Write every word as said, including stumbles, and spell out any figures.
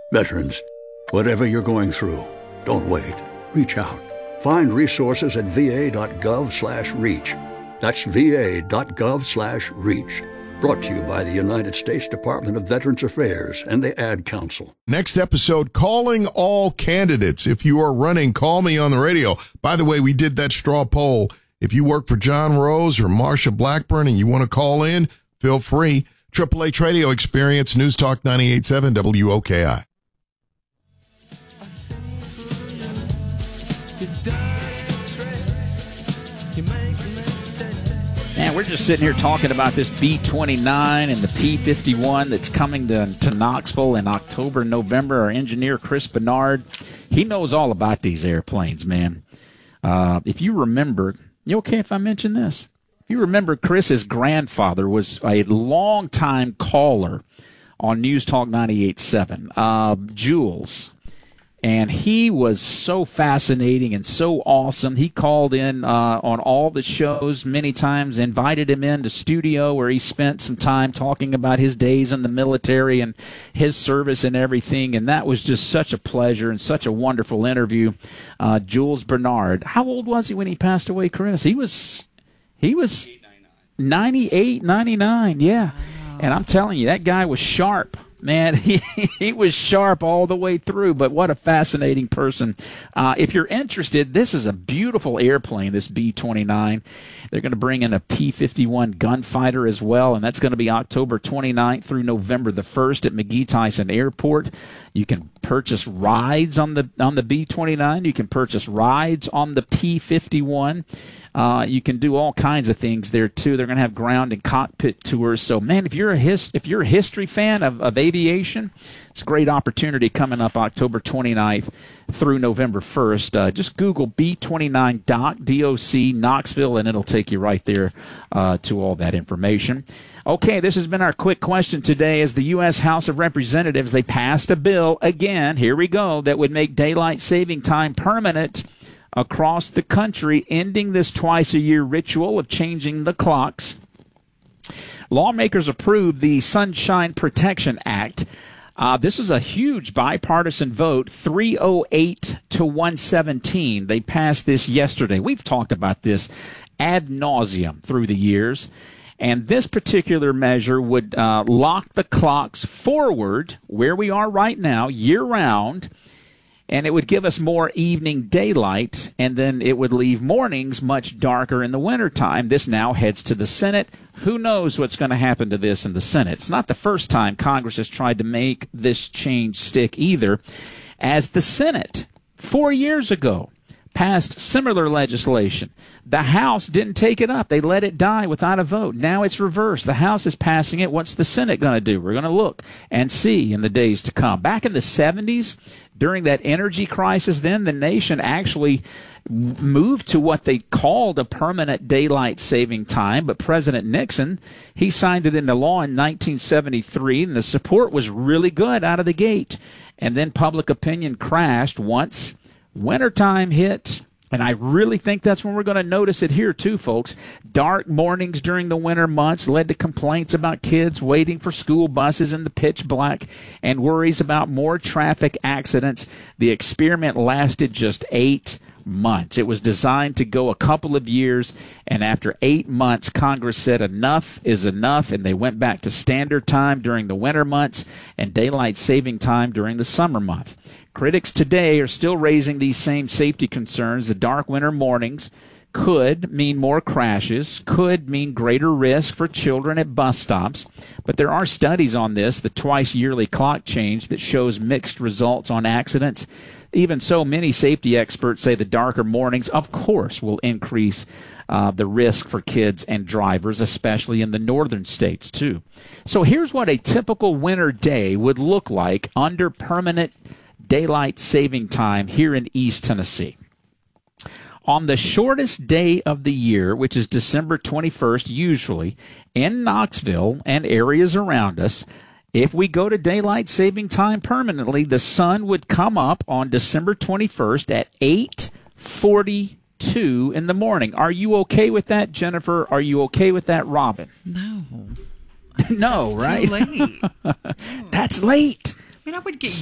Veterans, whatever you're going through, don't wait. Reach out. Find resources at va.gov slash reach. That's va.gov slash reach. Brought to you by the United States Department of Veterans Affairs and the Ad Council. Next episode, calling all candidates. If you are running, call me on the radio. By the way, we did that straw poll. If you work for John Rose or Marsha Blackburn and you want to call in, feel free. Triple H Radio Experience, News Talk ninety-eight point seven W O K I. Man, we're just sitting here talking about this B twenty-nine and the P fifty-one that's coming to, to Knoxville in October, November. Our engineer, Chris Bernard, he knows all about these airplanes, man. Uh, if you remember, you okay if I mention this? If you remember, Chris's grandfather was a long-time caller on News Talk ninety-eight point seven, uh, Jules. And he was so fascinating and so awesome. He called in uh, on all the shows many times, invited him in to studio where he spent some time talking about his days in the military and his service and everything. And that was just such a pleasure and such a wonderful interview. Uh, Jules Bernard. How old was he when he passed away, Chris? He was, he was ninety-eight, ninety-nine, yeah. And I'm telling you, that guy was sharp. Man, he, he was sharp all the way through, but what a fascinating person. Uh, if you're interested, this is a beautiful airplane, this B twenty-nine. They're going to bring in a P fifty-one gunfighter as well, and that's going to be October twenty-ninth through November the first at McGee-Tyson Airport. You can purchase rides on the on the B twenty-nine. You can purchase rides on the P fifty-one. Uh, you can do all kinds of things there too. They're going to have ground and cockpit tours. So, man, if you're a his, if you're a history fan of, of aviation, it's a great opportunity coming up October twenty-ninth through November first. Uh, just Google B twenty-nine doc, D O C, Knoxville, and it'll take you right there uh, to all that information. Okay, this has been our quick question today. As the U S House of Representatives, they passed a bill again, here we go, that would make daylight saving time permanent across the country, ending this twice-a-year ritual of changing the clocks. Lawmakers approved the Sunshine Protection Act. Uh, this is a huge bipartisan vote, three oh eight to one seventeen. They passed this yesterday. We've talked about this ad nauseum through the years. And this particular measure would uh, lock the clocks forward, where we are right now, year-round, and it would give us more evening daylight, and then it would leave mornings much darker in the wintertime. This now heads to the Senate. Who knows what's going to happen to this in the Senate? It's not the first time Congress has tried to make this change stick either, as the Senate, four years ago, passed similar legislation. The House didn't take it up. They let it die without a vote. Now it's reversed. The House is passing it. What's the Senate going to do? We're going to look and see in the days to come. Back in the seventies, during that energy crisis, then the nation actually moved to what they called a permanent daylight saving time. But President Nixon, he signed it into law in nineteen seventy-three, and the support was really good out of the gate. And then public opinion crashed once wintertime hit. And I really think that's when we're going to notice it here, too, folks. Dark mornings during the winter months led to complaints about kids waiting for school buses in the pitch black and worries about more traffic accidents. The experiment lasted just eight months. It was designed to go a couple of years, and after eight months, Congress said enough is enough, and they went back to standard time during the winter months and daylight saving time during the summer month. Critics today are still raising these same safety concerns. The dark winter mornings could mean more crashes, could mean greater risk for children at bus stops. But there are studies on this, the twice-yearly clock change, that shows mixed results on accidents. Even so, many safety experts say the darker mornings, of course, will increase uh, the risk for kids and drivers, especially in the northern states, too. So here's what a typical winter day would look like under permanent daylight saving time here in East Tennessee. On the shortest day of the year, which is December twenty-first, usually, in Knoxville and areas around us, if we go to daylight saving time permanently, the sun would come up on December twenty-first at eight forty-two in the morning. Are you okay with that, Jennifer? Are you okay with that, Robin? No. No, That's right? too late. That's late. I mean, I would get